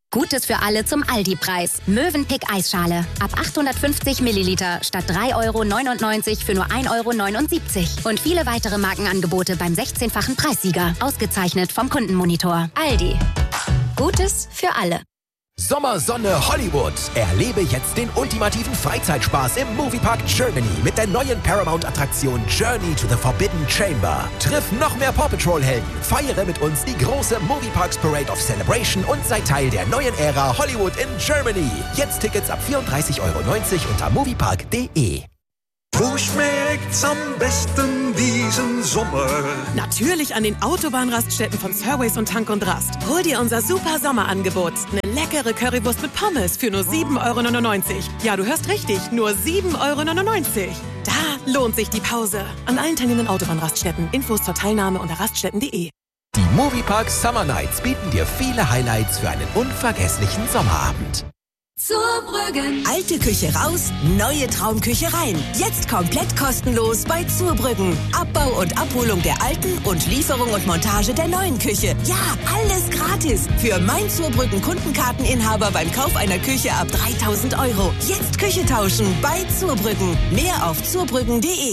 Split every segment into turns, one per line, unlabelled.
Gutes für alle zum Aldi-Preis. Mövenpick Eisschale. Ab 850 Milliliter statt 3,99 € für nur 1,79 €. Und viele weitere Markenangebote beim 16-fachen Preissieger. Ausgezeichnet vom Kundenmonitor. Aldi. Gutes für alle.
Sommersonne Hollywood. Erlebe jetzt den ultimativen Freizeitspaß im Moviepark Germany mit der neuen Paramount-Attraktion Journey to the Forbidden Chamber. Triff noch mehr Paw Patrol-Helden, feiere mit uns die große Movieparks Parade of Celebration und sei Teil der neuen Ära Hollywood in Germany. Jetzt Tickets ab 34,90 € unter moviepark.de.
Wo schmeckt's am besten diesen Sommer?
Natürlich an den Autobahnraststätten von Serways und Tank und Rast. Hol dir unser super Sommerangebot. Eine leckere Currywurst mit Pommes für nur 7,99 €. Ja, du hörst richtig, nur 7,99 €. Da lohnt sich die Pause. An allen teilnehmenden Autobahnraststätten. Infos zur Teilnahme unter raststätten.de.
Die Moviepark Summer Nights bieten dir viele Highlights für einen unvergesslichen Sommerabend.
Zurbrüggen. Alte Küche raus, neue Traumküche rein. Jetzt komplett kostenlos bei Zurbrüggen. Abbau und Abholung der alten und Lieferung und Montage der neuen Küche. Ja, alles gratis. Für mein Zurbrüggen Kundenkarteninhaber beim Kauf einer Küche ab 3.000 €. Jetzt Küche tauschen bei Zurbrüggen. Mehr auf zurbrüggen.de.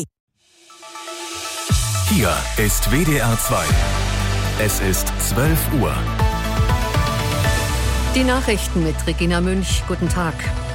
Hier ist WDR 2. Es ist 12 Uhr.
Die Nachrichten mit Regina Münch. Guten Tag.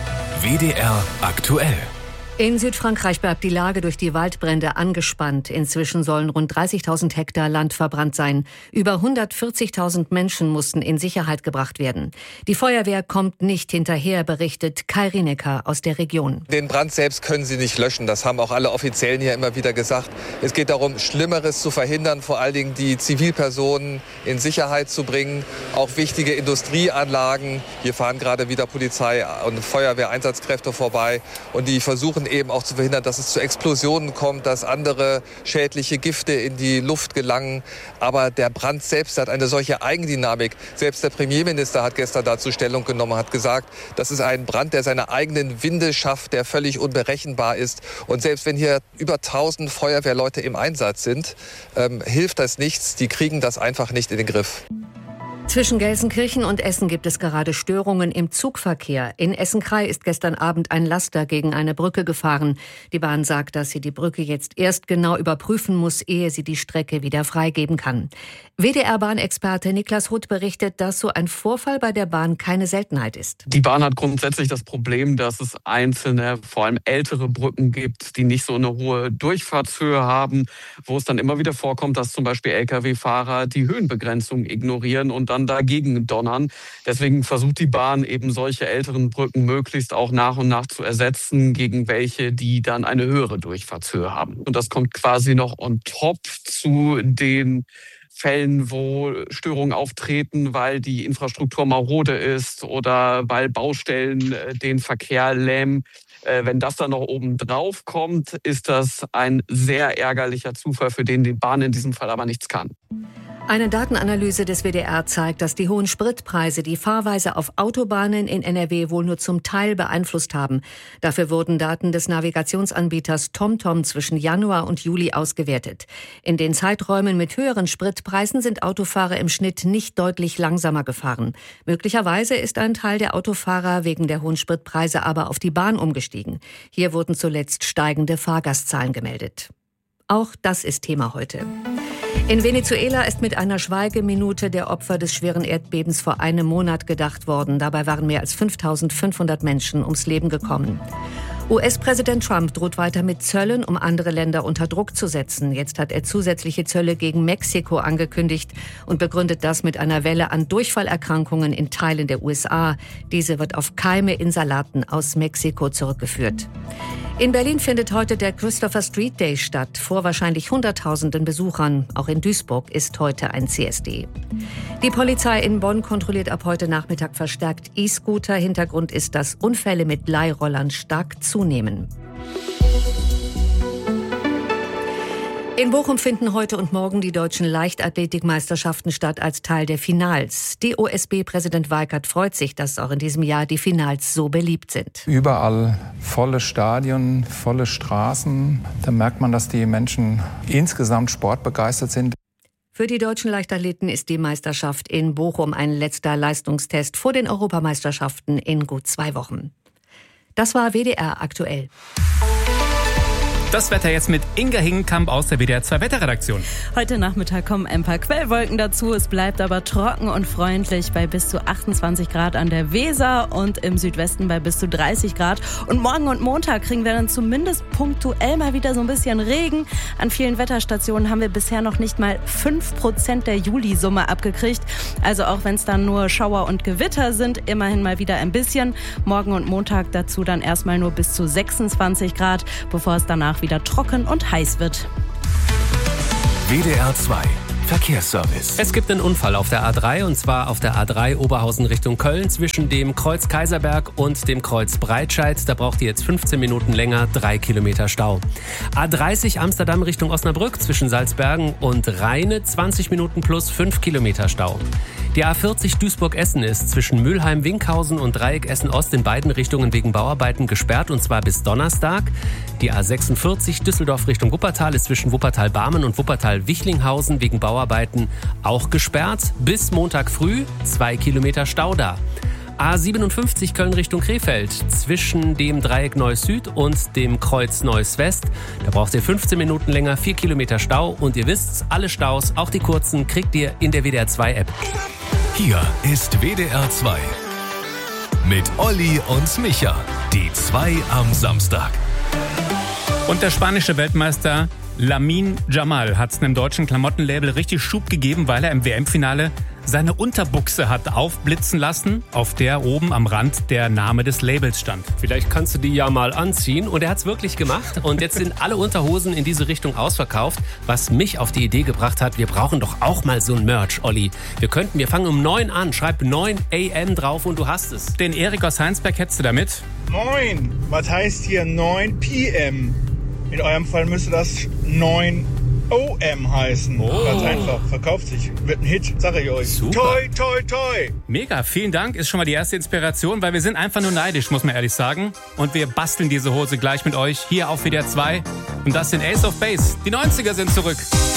WDR aktuell.
In Südfrankreich bleibt die Lage durch die Waldbrände angespannt. Inzwischen sollen rund 30.000 Hektar Land verbrannt sein. Über 140.000 Menschen mussten in Sicherheit gebracht werden. Die Feuerwehr kommt nicht hinterher, berichtet Kai Rinecker aus der Region.
Den Brand selbst können sie nicht löschen. Das haben auch alle Offiziellen hier immer wieder gesagt. Es geht darum, Schlimmeres zu verhindern, vor allen Dingen die Zivilpersonen in Sicherheit zu bringen. Auch wichtige Industrieanlagen. Hier fahren gerade wieder Polizei und Feuerwehreinsatzkräfte vorbei. Und die versuchen eben auch zu verhindern, dass es zu Explosionen kommt, dass andere schädliche Gifte in die Luft gelangen. Aber der Brand selbst hat eine solche Eigendynamik. Selbst der Premierminister hat gestern dazu Stellung genommen, hat gesagt, das ist ein Brand, der seine eigenen Winde schafft, der völlig unberechenbar ist. Und selbst wenn hier über 1000 Feuerwehrleute im Einsatz sind, hilft das nichts. Die kriegen das einfach nicht in den Griff.
Zwischen Gelsenkirchen und Essen gibt es gerade Störungen im Zugverkehr. In Essen-Krei ist gestern Abend ein Laster gegen eine Brücke gefahren. Die Bahn sagt, dass sie die Brücke jetzt erst genau überprüfen muss, ehe sie die Strecke wieder freigeben kann. WDR-Bahnexperte Niklas Huth berichtet, dass so ein Vorfall bei der Bahn keine Seltenheit ist.
Die Bahn hat grundsätzlich das Problem, dass es einzelne, vor allem ältere Brücken gibt, die nicht so eine hohe Durchfahrtshöhe haben, wo es dann immer wieder vorkommt, dass zum Beispiel Lkw-Fahrer die Höhenbegrenzung ignorieren und dann dagegen donnern. Deswegen versucht die Bahn eben solche älteren Brücken möglichst auch nach und nach zu ersetzen gegen welche, die dann eine höhere Durchfahrtshöhe haben. Und das kommt quasi noch on top zu den Fällen, wo Störungen auftreten, weil die Infrastruktur marode ist oder weil Baustellen den Verkehr lähmen. Wenn das dann noch oben drauf kommt, ist das ein sehr ärgerlicher Zufall, für den die Bahn in diesem Fall aber nichts kann.
Eine Datenanalyse des WDR zeigt, dass die hohen Spritpreise die Fahrweise auf Autobahnen in NRW wohl nur zum Teil beeinflusst haben. Dafür wurden Daten des Navigationsanbieters TomTom zwischen Januar und Juli ausgewertet. In den Zeiträumen mit höheren Spritpreisen sind Autofahrer im Schnitt nicht deutlich langsamer gefahren. Möglicherweise ist ein Teil der Autofahrer wegen der hohen Spritpreise aber auf die Bahn umgestiegen. Hier wurden zuletzt steigende Fahrgastzahlen gemeldet. Auch das ist Thema heute. In Venezuela ist mit einer Schweigeminute der Opfer des schweren Erdbebens vor einem Monat gedacht worden. Dabei waren mehr als 5.500 Menschen ums Leben gekommen. US-Präsident Trump droht weiter mit Zöllen, um andere Länder unter Druck zu setzen. Jetzt hat er zusätzliche Zölle gegen Mexiko angekündigt und begründet das mit einer Welle an Durchfallerkrankungen in Teilen der USA. Diese wird auf Keime in Salaten aus Mexiko zurückgeführt. In Berlin findet heute der Christopher Street Day statt, vor wahrscheinlich Hunderttausenden Besuchern. Auch in Duisburg ist heute ein CSD. Die Polizei in Bonn kontrolliert ab heute Nachmittag verstärkt E-Scooter. Hintergrund ist, dass Unfälle mit Leihrollern stark zunehmen. In Bochum finden heute und morgen die deutschen Leichtathletikmeisterschaften statt als Teil der Finals. DOSB-Präsident Weikert freut sich, dass auch in diesem Jahr die Finals so beliebt sind.
Überall volle Stadien, volle Straßen. Da merkt man, dass die Menschen insgesamt sportbegeistert sind.
Für die deutschen Leichtathleten ist die Meisterschaft in Bochum ein letzter Leistungstest vor den Europameisterschaften in gut 2 Wochen. Das war WDR aktuell.
Das Wetter jetzt mit Inga Hingenkamp aus der WDR 2 Wetterredaktion.
Heute Nachmittag kommen ein paar Quellwolken dazu. Es bleibt aber trocken und freundlich bei bis zu 28 Grad an der Weser und im Südwesten bei bis zu 30 Grad. Und morgen und Montag kriegen wir dann zumindest punktuell mal wieder so ein bisschen Regen. An vielen Wetterstationen haben wir bisher noch nicht mal 5% der Julisumme abgekriegt. Also auch wenn es dann nur Schauer und Gewitter sind, immerhin mal wieder ein bisschen. Morgen und Montag dazu dann erstmal nur bis zu 26 Grad, bevor es danach wieder trocken und heiß wird.
WDR 2 Verkehrsservice.
Es gibt einen Unfall auf der A3 und zwar auf der A3 Oberhausen Richtung Köln zwischen dem Kreuz Kaiserberg und dem Kreuz Breitscheid. Da braucht ihr jetzt 15 Minuten länger, 3 Kilometer Stau. A30 Amsterdam Richtung Osnabrück zwischen Salzbergen und Rheine 20 Minuten plus 5 Kilometer Stau. Die A40 Duisburg-Essen ist zwischen Mülheim-Winkhausen und Dreieck Essen-Ost in beiden Richtungen wegen Bauarbeiten gesperrt und zwar bis Donnerstag. Die A46 Düsseldorf Richtung Wuppertal ist zwischen Wuppertal-Barmen und Wuppertal-Wichlinghausen wegen Bauarbeiten auch gesperrt. Bis Montag früh 2 Kilometer Stau da. A57 Köln Richtung Krefeld zwischen dem Dreieck Neuss Süd und dem Kreuz Neuss West. Da braucht ihr 15 Minuten länger, 4 Kilometer Stau. Und ihr wisst, alle Staus, auch die kurzen, kriegt ihr in der WDR 2 App.
Hier ist WDR 2 mit Olli und Micha. Die 2 am Samstag.
Und der spanische Weltmeister Lamine Yamal hat einem deutschen Klamottenlabel richtig Schub gegeben, weil er im WM-Finale seine Unterbuchse hat aufblitzen lassen, auf der oben am Rand der Name des Labels stand.
Vielleicht kannst du die ja mal anziehen. Und er hat es wirklich gemacht. Und jetzt sind alle Unterhosen in diese Richtung ausverkauft, was mich auf die Idee gebracht hat, wir brauchen doch auch mal so ein Merch, Olli. Wir fangen um 9 an, schreib 9 AM drauf und du hast es.
Den Erik aus Heinsberg hättest du damit?
9, was heißt hier 9 PM? In eurem Fall müsste das 9 OM heißen.
Oh.
Ganz einfach. Verkauft sich. Wird ein Hit, sage ich euch.
Super.
Toi, toi, toi.
Mega, vielen Dank. Ist schon mal die erste Inspiration, weil wir sind einfach nur neidisch, muss man ehrlich sagen. Und wir basteln diese Hose gleich mit euch hier auf WDR 2. Und das sind Ace of Base. Die 90er sind zurück.